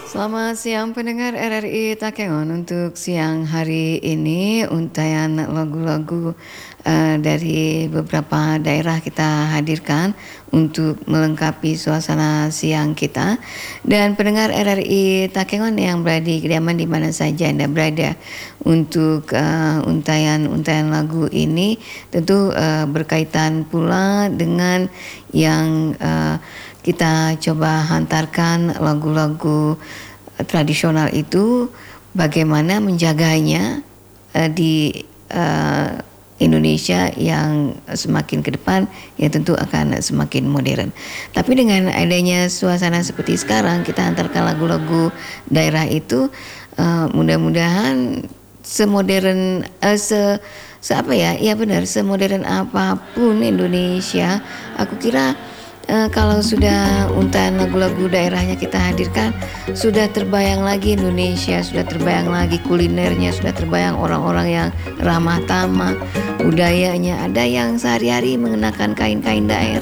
Selamat siang pendengar RRI Takengon. Untuk siang hari ini untayan lagu-lagu dari beberapa daerah kita hadirkan untuk melengkapi suasana siang kita. Dan pendengar RRI Takengon yang berada di kediaman di mana saja Anda berada, untuk untayan lagu ini tentu berkaitan pula dengan yang kita coba hantarkan lagu-lagu tradisional itu, bagaimana menjaganya di Indonesia yang semakin ke depan ya tentu akan semakin modern. Tapi dengan adanya suasana seperti sekarang, kita hantarkan lagu-lagu daerah itu, mudah-mudahan semodern apa ya? Ya benar, semodern apapun Indonesia, aku kira kalau sudah untayan lagu-lagu daerahnya kita hadirkan, sudah terbayang lagi Indonesia, sudah terbayang lagi kulinernya, sudah terbayang orang-orang yang ramah tamah, budayanya. Ada yang sehari-hari mengenakan kain-kain daerah,